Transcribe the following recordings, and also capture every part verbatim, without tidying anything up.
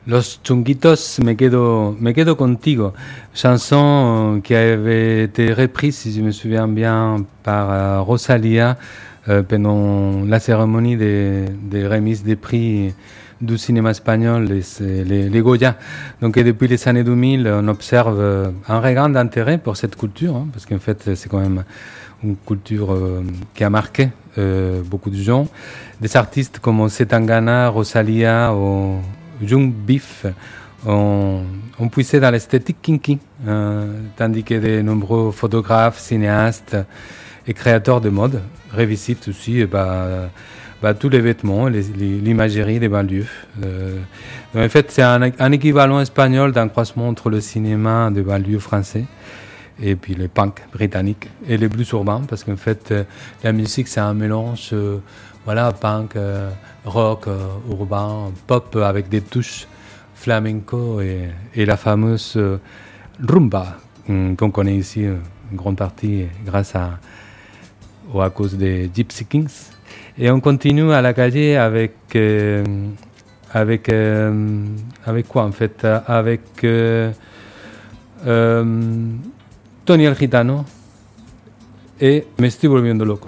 Los Chunguitos, me quedo, me quedo contigo. Chanson qui avait été reprise, si je me souviens bien, par euh, Rosalia euh, pendant la cérémonie des, des remises des prix du cinéma espagnol, les, les, les Goya. Donc et depuis les années deux mille, on observe un regain d'intérêt pour cette culture, hein, parce qu'en fait, c'est quand même une culture euh, qui a marqué euh, beaucoup de gens. Des artistes comme Zetangana, Rosalia ou Jung Beef ont, ont poussé dans l'esthétique kinky, euh, tandis que de nombreux photographes, cinéastes et créateurs de mode revisitent aussi bah, bah, tous les vêtements, les, les, l'imagerie des banlieues. Euh, en fait, c'est un, un équivalent espagnol d'un croisement entre le cinéma de banlieue français et puis le punk britannique et les blues urbains, parce qu'en fait, euh, la musique, c'est un mélange, euh, voilà, punk, euh, rock, euh, urbain, pop, avec des touches flamenco et, et la fameuse euh, rumba, euh, qu'on connaît ici, euh, en grande partie grâce à, ou à cause des Gypsy Kings. Et on continue à la calle avec, euh, avec, euh, avec quoi en fait, avec euh, euh, Tony el Gitano et Me estoy volviendo loco.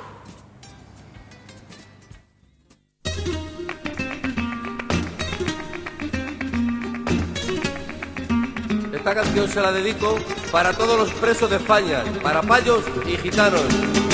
Esta canción se la dedico para todos los presos de España, para payos y gitanos.